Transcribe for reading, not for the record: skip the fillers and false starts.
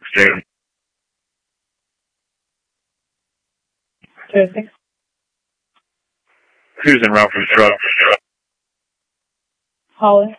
State. 206. Who's en route for the truck? Hollis.